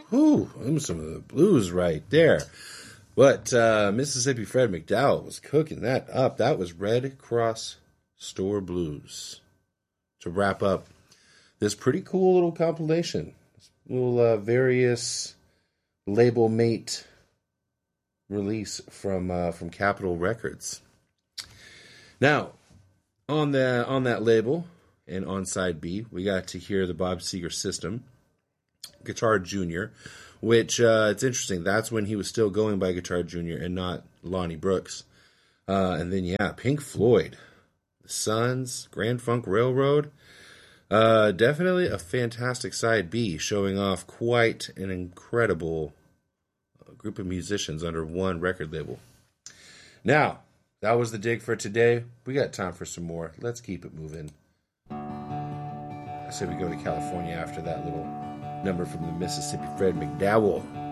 Whew, them some of the blues right there. But Mississippi Fred McDowell was cooking that up. That was Red Cross Store Blues. To wrap up this pretty cool little compilation. Little various label mate release from Capitol Records. Now, on that label and on side B, we got to hear the Bob Seger System, Guitar Jr., which it's interesting. That's when he was still going by Guitar Jr. and not Lonnie Brooks. And then, Pink Floyd, The Suns, Grand Funk Railroad. Definitely a fantastic side B, showing off quite an incredible group of musicians under one record label. Now, that was the dig for today. We got time for some more. Let's keep it moving. I say we go to California after that little number from the Mississippi Fred McDowell.